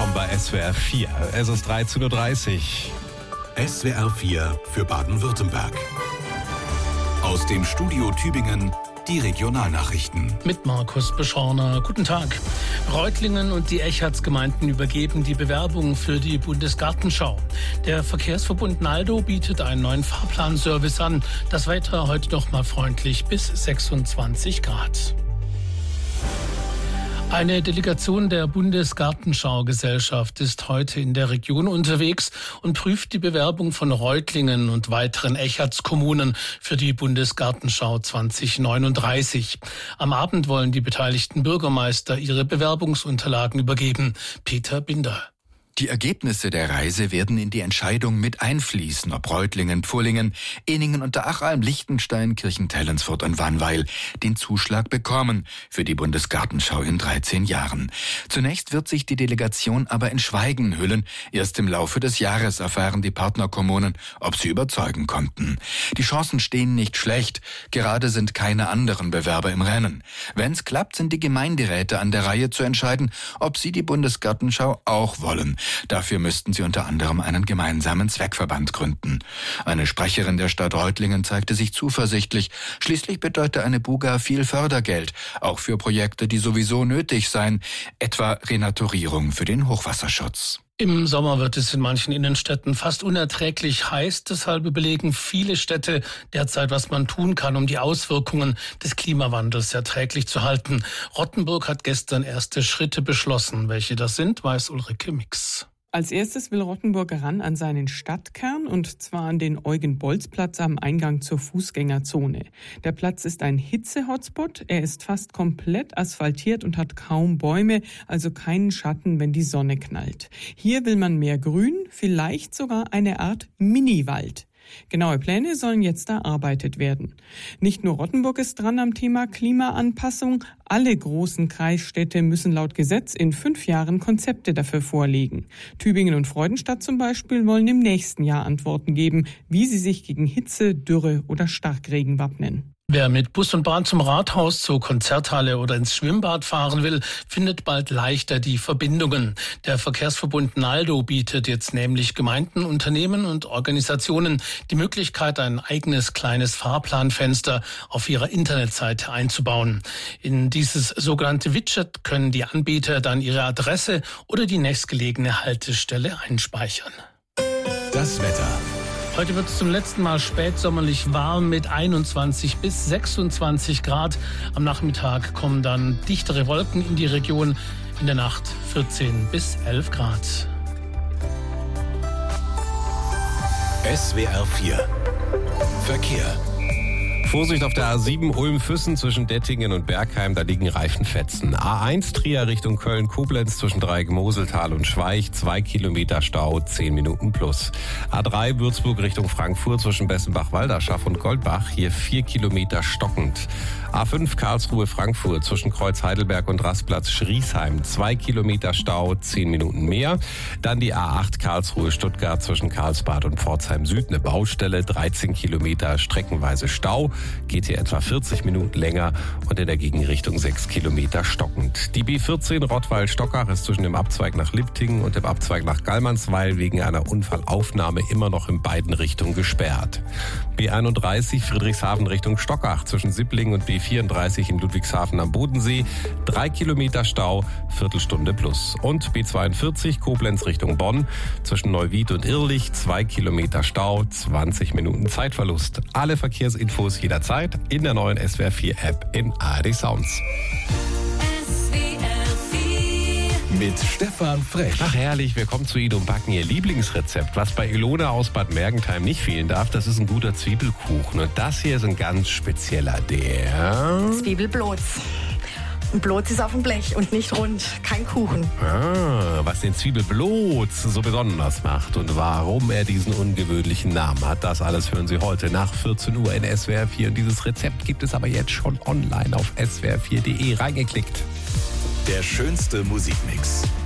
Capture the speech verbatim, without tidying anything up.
willkommen bei S W R vier. Es ist dreizehn Uhr dreißig. S W R vier für Baden-Württemberg. Aus dem Studio Tübingen die Regionalnachrichten. Mit Markus Beschorner. Guten Tag. Reutlingen und die Echartsgemeinden übergeben die Bewerbung für die Bundesgartenschau. Der Verkehrsverbund Naldo bietet einen neuen Fahrplanservice an. Das Wetter heute noch mal freundlich bis sechsundzwanzig Grad. Eine Delegation der Bundesgartenschau-Gesellschaft ist heute in der Region unterwegs und prüft die Bewerbung von Reutlingen und weiteren Echartskommunen für die Bundesgartenschau zwanzig neununddreißig. Am Abend wollen die beteiligten Bürgermeister ihre Bewerbungsunterlagen übergeben. Peter Binder. Die Ergebnisse der Reise werden in die Entscheidung mit einfließen, ob Reutlingen, Pfullingen, Ehningen, Unterachalm, Lichtenstein, Kirchentellensfurt und Wannweil den Zuschlag bekommen für die Bundesgartenschau in dreizehn Jahren. Zunächst wird sich die Delegation aber in Schweigen hüllen. Erst im Laufe des Jahres erfahren die Partnerkommunen, ob sie überzeugen konnten. Die Chancen stehen nicht schlecht. Gerade sind keine anderen Bewerber im Rennen. Wenn's klappt, sind die Gemeinderäte an der Reihe zu entscheiden, ob sie die Bundesgartenschau auch wollen. Dafür müssten sie unter anderem einen gemeinsamen Zweckverband gründen. Eine Sprecherin der Stadt Reutlingen zeigte sich zuversichtlich. Schließlich bedeutet eine Buga viel Fördergeld, auch für Projekte, die sowieso nötig seien, etwa Renaturierung für den Hochwasserschutz. Im Sommer wird es in manchen Innenstädten fast unerträglich heiß. Deshalb überlegen viele Städte derzeit, was man tun kann, um die Auswirkungen des Klimawandels erträglich zu halten. Rottenburg hat gestern erste Schritte beschlossen. Welche das sind, weiß Ulrike Mix. Als erstes will Rottenburg ran an seinen Stadtkern, und zwar an den Eugen-Bolz-Platz am Eingang zur Fußgängerzone. Der Platz ist ein Hitze-Hotspot. Er ist fast komplett asphaltiert und hat kaum Bäume, also keinen Schatten, wenn die Sonne knallt. Hier will man mehr Grün, vielleicht sogar eine Art Mini-Wald. Genaue Pläne sollen jetzt erarbeitet werden. Nicht nur Rottenburg ist dran am Thema Klimaanpassung. Alle großen Kreisstädte müssen laut Gesetz in fünf Jahren Konzepte dafür vorlegen. Tübingen und Freudenstadt zum Beispiel wollen im nächsten Jahr Antworten geben, wie sie sich gegen Hitze, Dürre oder Starkregen wappnen. Wer mit Bus und Bahn zum Rathaus, zur Konzerthalle oder ins Schwimmbad fahren will, findet bald leichter die Verbindungen. Der Verkehrsverbund Naldo bietet jetzt nämlich Gemeinden, Unternehmen und Organisationen die Möglichkeit, ein eigenes kleines Fahrplanfenster auf ihrer Internetseite einzubauen. In dieses sogenannte Widget können die Anbieter dann ihre Adresse oder die nächstgelegene Haltestelle einspeichern. Das Wetter. Heute wird es zum letzten Mal spätsommerlich warm mit einundzwanzig bis sechsundzwanzig Grad. Am Nachmittag kommen dann dichtere Wolken in die Region. In der Nacht vierzehn bis elf Grad. S W R vier Verkehr. Vorsicht auf der A sieben Ulm-Füssen zwischen Dettingen und Bergheim, da liegen Reifenfetzen. A eins Trier Richtung Köln-Koblenz zwischen Dreieck-Moseltal und Schweich, zwei Kilometer Stau, zehn Minuten plus. A drei Würzburg Richtung Frankfurt zwischen Bessenbach-Walderschaft und Goldbach, hier vier Kilometer stockend. A fünf Karlsruhe-Frankfurt zwischen Kreuz-Heidelberg und Rastplatz Schriesheim, zwei Kilometer Stau, zehn Minuten mehr. Dann die A acht Karlsruhe-Stuttgart zwischen Karlsbad und Pforzheim Süd, eine Baustelle, dreizehn Kilometer streckenweise Stau. Geht hier etwa vierzig Minuten länger und in der Gegenrichtung sechs Kilometer stockend. Die B vierzehn Rottweil-Stockach ist zwischen dem Abzweig nach Liptingen und dem Abzweig nach Gallmannsweil wegen einer Unfallaufnahme immer noch in beiden Richtungen gesperrt. B einunddreißig Friedrichshafen Richtung Stockach zwischen Sipplingen und B vierunddreißig in Ludwigshafen am Bodensee, drei Kilometer Stau, Viertelstunde plus. Und B zweiundvierzig Koblenz Richtung Bonn zwischen Neuwied und Irrlich, zwei Kilometer Stau, zwanzig Minuten Zeitverlust. Alle Verkehrsinfos jederzeit in der neuen S W R vier App in A R D Sounds. Mit Stefan Frech. Ach herrlich, wir kommen zu Ihnen und backen Ihr Lieblingsrezept. Was bei Ilona aus Bad Mergentheim nicht fehlen darf, das ist ein guter Zwiebelkuchen. Und das hier ist ein ganz spezieller, der... Zwiebelblotz. Ein Blotz ist auf dem Blech und nicht rund, kein Kuchen. Ah, was den Zwiebelblotz so besonders macht und warum er diesen ungewöhnlichen Namen hat, das alles hören Sie heute nach vierzehn Uhr in S W R vier. Und dieses Rezept gibt es aber jetzt schon online auf S W R vier Punkt de reingeklickt. Der schönste Musikmix.